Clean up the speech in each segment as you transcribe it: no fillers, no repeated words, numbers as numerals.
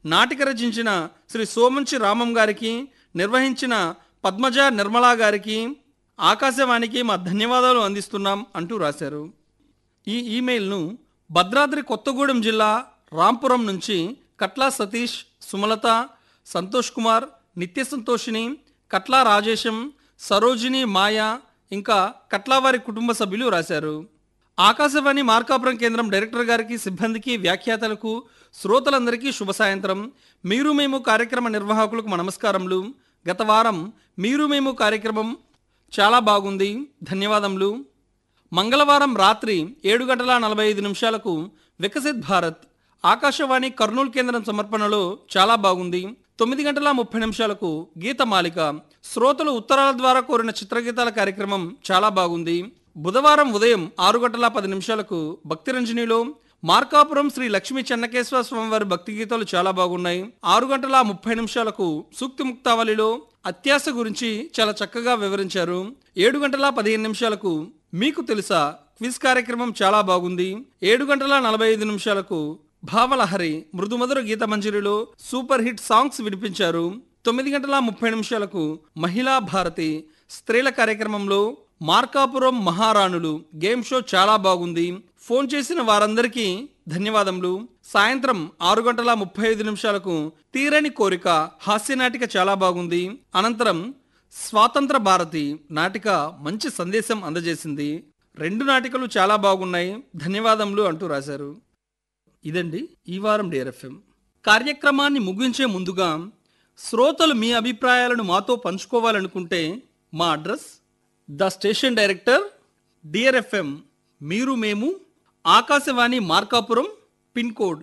నాటిక రచించిన శ్రీ సోమంచి రామం గారికి, నిర్వహించిన పద్మజ నిర్మలా గారికి, ఆకాశవాణికి మా ధన్యవాదాలు అందిస్తున్నాం అంటూ రాశారు. ఈ ఈమెయిల్ను భద్రాద్రి కొత్తగూడెం జిల్లా రాంపురం నుంచి కట్లా సతీష్, సుమలత, సంతోష్ కుమార్, నిత్య సంతోషిని, కట్లా రాజేశం, సరోజిని, మాయ ఇంకా కట్లా వారి కుటుంబ సభ్యులు రాశారు. ఆకాశవాణి మార్కాపురం కేంద్రం డైరెక్టర్ గారికి, సిబ్బందికి, వ్యాఖ్యాతలకు, శ్రోతలందరికీ శుభ సాయంత్రం. మీరు మేము కార్యక్రమ నిర్వాహకులకు మా నమస్కారములు. గత వారం మీరు మేము కార్యక్రమం చాలా బాగుంది, ధన్యవాదములు. మంగళవారం రాత్రి 7:45 వికసిత్ భారత్ ఆకాశవాణి కర్నూలు కేంద్రం సమర్పణలో చాలా బాగుంది. 9:30 గీతమాలిక శ్రోతలు ఉత్తరాల ద్వారా కోరిన చిత్రగీతాల కార్యక్రమం చాలా బాగుంది. బుధవారం ఉదయం 6:10 భక్తిరంజనిలో మార్కాపురం శ్రీ లక్ష్మీ చెన్నకేశ్వర స్వామి వారి భక్తి గీతాలు చాలా బాగున్నాయి. 6:30 సూక్తి ముక్తావళిలో అత్యాశ గురించి చాలా చక్కగా వివరించారు. 7:15 మీకు తెలుసా క్విజ్ కార్యక్రమం చాలా బాగుంది. 7:45 భావలహరి మృదుమధుర గీత మంజరిలో సూపర్ హిట్ సాంగ్స్ వినిపించారు. 9:30 మహిళా భారతి స్త్రీల కార్యక్రమంలో మార్కాపురం మహారాణులు గేమ్ షో చాలా బాగుంది. ఫోన్ చేసిన వారందరికీ ధన్యవాదములు. సాయంత్రం 6:35 తీరని కోరిక హాస్యనాటిక చాలా బాగుంది. అనంతరం స్వాతంత్ర భారతి నాటిక మంచి సందేశం అందజేసింది. 2 నాటికలు చాలా బాగున్నాయి, ధన్యవాదములు అంటూ రాశారు. ఇదండి ఈ వారం DRFM కార్యక్రమాన్ని ముగించే ముందుగా శ్రోతలు మీ అభిప్రాయాలను మాతో పంచుకోవాలనుకుంటే మా address the station director, DRFM మీరు మేము, ఆకాశవాణి మార్కాపురం, పిన్ కోడ్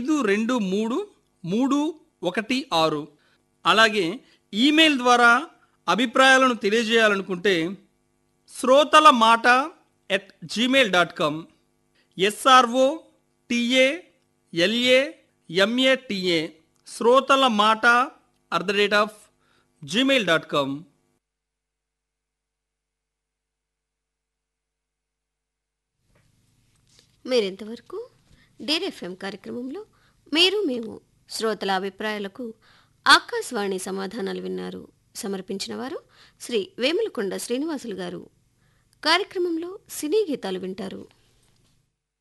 523316. అలాగే ఈమెయిల్ ద్వారా అభిప్రాయాలను తెలియజేయాలనుకుంటే శ్రోతల మాట @gmail.com SROTALAMATA శ్రోతల మాట @gmail.com. మీరింతవరకు DRFM కార్యక్రమంలో మీరు మేము శ్రోతల అభిప్రాయాలకు ఆకాశవాణి సమాధానాలు విన్నారు. సమర్పించిన వారు శ్రీ వేములకొండ శ్రీనివాసులు గారు. కార్యక్రమంలో సినీ గీతాలు వింటారు.